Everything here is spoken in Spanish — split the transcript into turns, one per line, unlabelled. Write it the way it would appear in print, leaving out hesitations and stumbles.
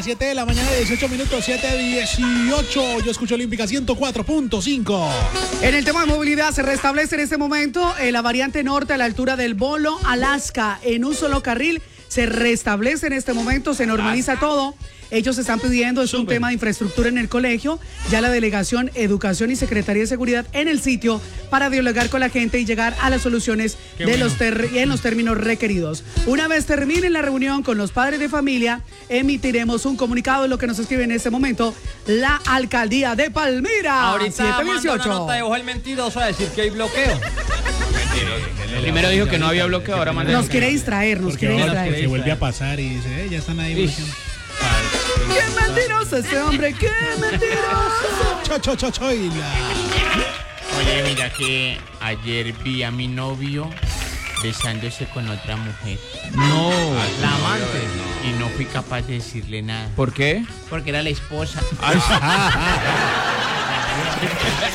las 7 de la mañana, 18 minutos, 7:18. Yo escucho Olímpica 104.5.
En el tema de movilidad se restablece en este momento la variante norte a la altura del Bolo, Alaska, en un solo carril. Se restablece en este momento, se normaliza todo. Ellos están pidiendo, es un tema de infraestructura en el colegio, ya la Delegación Educación y Secretaría de Seguridad en el sitio para dialogar con la gente y llegar a las soluciones en los términos requeridos. Una vez termine la reunión con los padres de familia, emitiremos un comunicado, lo que nos escribe en este momento la Alcaldía de Palmira.
Ahorita manda una nota de ojo el mentiroso a decir que hay bloqueo.
Primero dijo que no había bloqueo, ahora manda.
Nos quiere distraer,
Se vuelve a pasar y dice, ya están ahí bloqueando.
¡Qué mentiroso este hombre! ¡Qué mentiroso!
Oye, mira que ayer vi a mi novio besándose con otra mujer.
No.
La amante. Y no fui capaz de decirle nada.
¿Por qué?
Porque era la esposa.